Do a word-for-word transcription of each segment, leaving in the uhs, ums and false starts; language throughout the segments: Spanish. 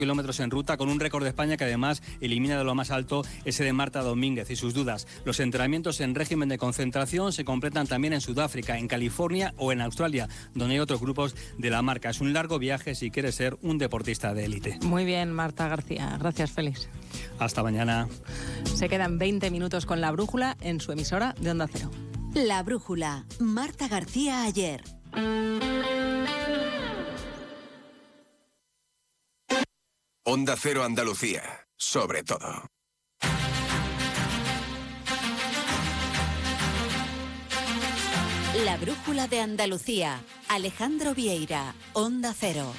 kilómetros en ruta, con un récord de España que además elimina de lo más alto ese de Marta Domínguez y sus dudas. Los entrenamientos en régimen de concentración se completan también en Sudáfrica, en California o en Australia, donde hay otros grupos de la marca. Es un largo viaje si quieres ser un deportista de élite. Muy bien, Marta García. Gracias, Félix. Hasta mañana. Se quedan veinte minutos con La Brújula en su emisora de Onda Cero. La Brújula. Marta García ayer. Onda Cero Andalucía, sobre todo. La Brújula de Andalucía. Alejandro Vieira, Onda Cero.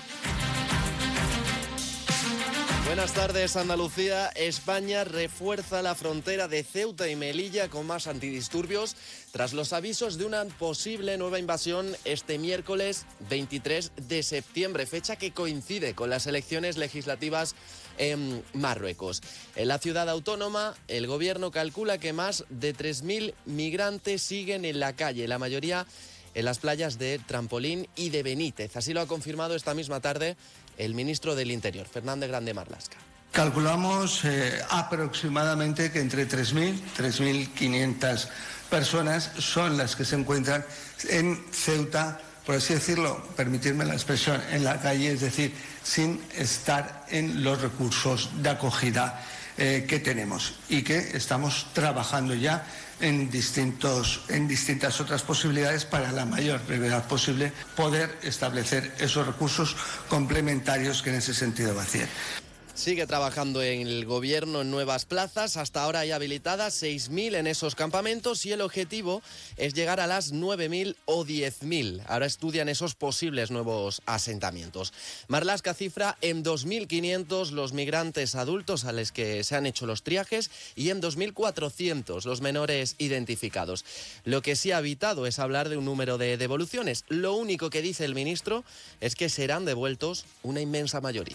Buenas tardes, Andalucía. España refuerza la frontera de Ceuta y Melilla con más antidisturbios tras los avisos de una posible nueva invasión este miércoles veintitrés de septiembre, fecha que coincide con las elecciones legislativas en Marruecos. En la ciudad autónoma, el gobierno calcula que más de tres mil migrantes siguen en la calle, la mayoría en las playas de Trampolín y de Benítez. Así lo ha confirmado esta misma tarde el ministro del Interior, Fernández Grande Marlaska. Calculamos eh, aproximadamente que entre tres mil, tres mil quinientas personas son las que se encuentran en Ceuta, por así decirlo, permitirme la expresión, en la calle, es decir, sin estar en los recursos de acogida eh, que tenemos y que estamos trabajando ya en, distintos, en distintas otras posibilidades para la mayor brevedad posible poder establecer esos recursos complementarios que en ese sentido va a hacer. Sigue trabajando en el gobierno en nuevas plazas. Hasta ahora hay habilitadas seis mil en esos campamentos y el objetivo es llegar a las nueve mil o diez mil. Ahora estudian esos posibles nuevos asentamientos. Marlaska cifra en dos mil quinientos los migrantes adultos a los que se han hecho los triajes y en dos mil cuatrocientos los menores identificados. Lo que sí ha evitado es hablar de un número de devoluciones. Lo único que dice el ministro es que serán devueltos una inmensa mayoría.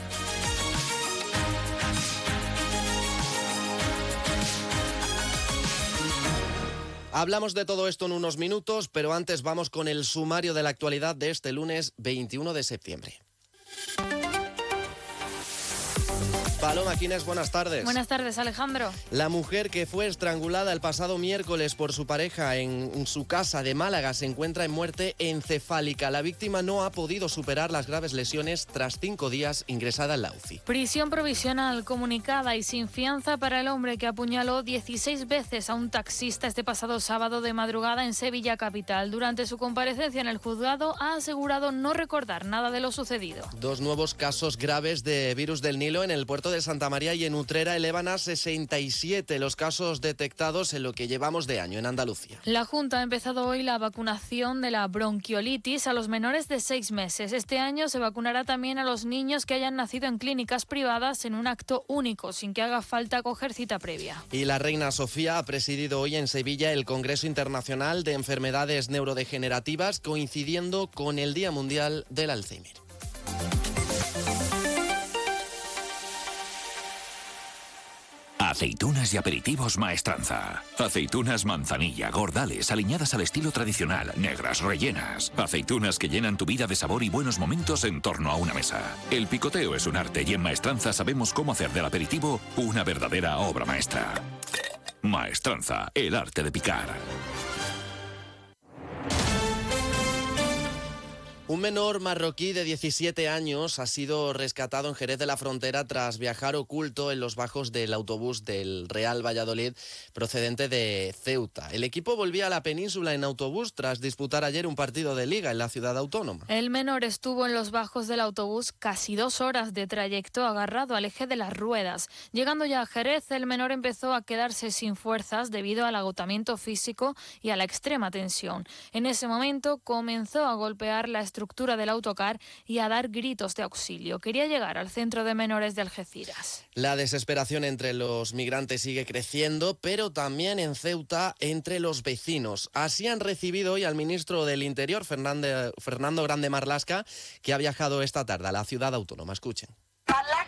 Hablamos de todo esto en unos minutos, pero antes vamos con el sumario de la actualidad de este lunes veintiuno de septiembre. Paloma Quines, buenas tardes. Buenas tardes, Alejandro. La mujer que fue estrangulada el pasado miércoles por su pareja en su casa de Málaga se encuentra en muerte encefálica. La víctima no ha podido superar las graves lesiones tras cinco días ingresada en la U C I. Prisión provisional comunicada y sin fianza para el hombre que apuñaló dieciséis veces a un taxista este pasado sábado de madrugada en Sevilla capital. Durante su comparecencia en el juzgado ha asegurado no recordar nada de lo sucedido. Dos nuevos casos graves de virus del Nilo en el puerto de Santa María y en Utrera elevan a sesenta y siete los casos detectados en lo que llevamos de año en Andalucía. La Junta ha empezado hoy la vacunación de la bronquiolitis a los menores de seis meses. Este año se vacunará también a los niños que hayan nacido en clínicas privadas en un acto único, sin que haga falta coger cita previa. Y la reina Sofía ha presidido hoy en Sevilla el Congreso Internacional de Enfermedades Neurodegenerativas, coincidiendo con el Día Mundial del Alzheimer. Aceitunas y aperitivos Maestranza. Aceitunas manzanilla, gordales, aliñadas al estilo tradicional, negras, rellenas. Aceitunas que llenan tu vida de sabor y buenos momentos en torno a una mesa. El picoteo es un arte y en Maestranza sabemos cómo hacer del aperitivo una verdadera obra maestra. Maestranza, el arte de picar. Un menor marroquí de diecisiete años ha sido rescatado en Jerez de la Frontera tras viajar oculto en los bajos del autobús del Real Valladolid procedente de Ceuta. El equipo volvía a la península en autobús tras disputar ayer un partido de liga en la ciudad autónoma. El menor estuvo en los bajos del autobús casi dos horas de trayecto agarrado al eje de las ruedas. Llegando ya a Jerez, el menor empezó a quedarse sin fuerzas debido al agotamiento físico y a la extrema tensión. En ese momento comenzó a golpear la estructura estructura del autocar y a dar gritos de auxilio. Quería llegar al centro de menores de Algeciras. La desesperación entre los migrantes sigue creciendo, pero también en Ceuta entre los vecinos. Así han recibido hoy al ministro del Interior, Fernando, Fernando Grande Marlaska, que ha viajado esta tarde a la ciudad autónoma. Escuchen. Marlaska